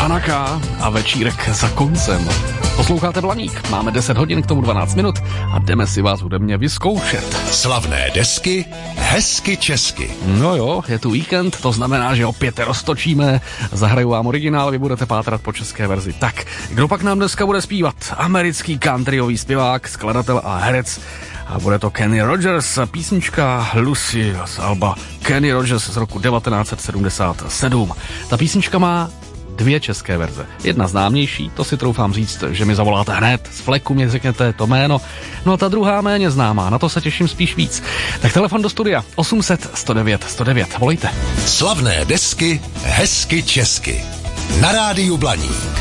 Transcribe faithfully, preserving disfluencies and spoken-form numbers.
Anaka a večírek za koncem. Posloucháte Blaník, máme deset hodin, k tomu dvanáct minut a jdeme si vás hudebně vyzkoušet. Slavné desky, hezky česky. No jo, je tu víkend, to znamená, že opět roztočíme, zahraju vám originál, vy budete pátrat po české verzi. Tak, kdo pak nám dneska bude zpívat? Americký countryový zpěvák, skladatel a herec. A bude to Kenny Rogers, písnička Lucy z alba Kenny Rogers z roku devatenáct set sedmdesát sedm. Ta písnička má dvě české verze. Jedna známější, to si troufám říct, že mi zavoláte hned, z fleku mi řeknete to jméno, no a ta druhá méně známá, na to se těším spíš víc. Tak telefon do studia osm set sto devět sto devět, volejte. Slavné desky, hezky česky. Na rádiu Blaník.